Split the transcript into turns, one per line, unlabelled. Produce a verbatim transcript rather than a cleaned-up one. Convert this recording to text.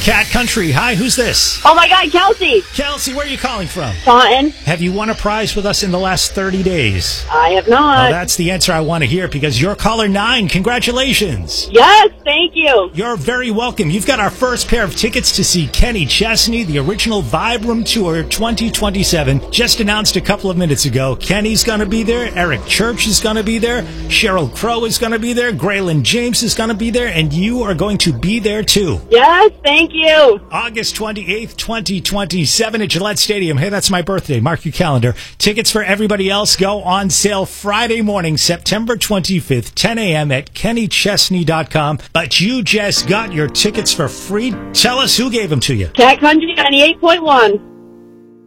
Cat Country. Hi, who's this?
Oh my God, Kelsey.
Kelsey, where are you calling from?
Taunton.
Have you won a prize with us in the last thirty days?
I have not.
Well, that's the answer I want to hear because you're caller nine. Congratulations.
Yes, thank you.
You're very welcome. You've got our first pair of tickets to see Kenny Chesney, the original Vibe Room Tour twenty twenty-seven. Just announced a couple of minutes ago. Kenny's going to be there. Eric Church is going to be there. Sheryl Crow is going to be there. Graylin James is going to be there. And you are going to be there too.
Yes, thank you.
August twenty-eighth, twenty twenty-seven at Gillette Stadium. Hey, that's my birthday. Mark your calendar. Tickets for everybody else go on sale Friday morning, September twenty-fifth, ten a.m. at kenny chesney dot com. But you just got your tickets for free. Tell us who gave them to you.
Cat Country ninety-eight point one.